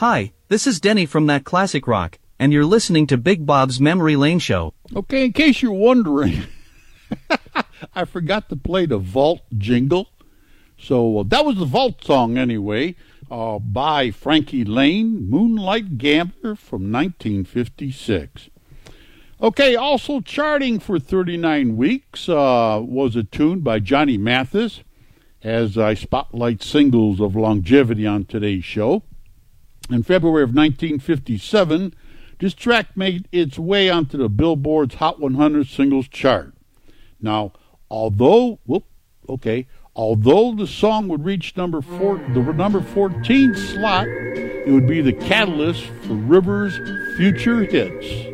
Hi, this is Denny from That Classic Rock, and you're listening to Big Bob's Memory Lane Show. Okay, in case you're wondering, I forgot to play the Vault jingle. So that was the Vault song anyway, by Frankie Lane, Moonlight Gambler from 1956. Okay, also charting for 39 weeks was a tune by Johnny Mathis, as I spotlight singles of longevity on today's show. In February of 1957, this track made its way onto the Billboard's Hot 100 singles chart. Now, although the song would reach the number 14 slot, it would be the catalyst for Rivers' future hits.